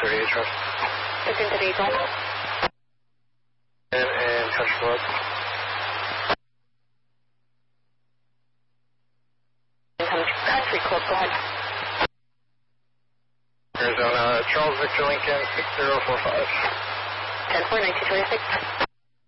1538, trust. 1538, Delta. And touch flood. Country Club, go ahead. Arizona, Charles Victor Lincoln, 6045. 10-4, 1926.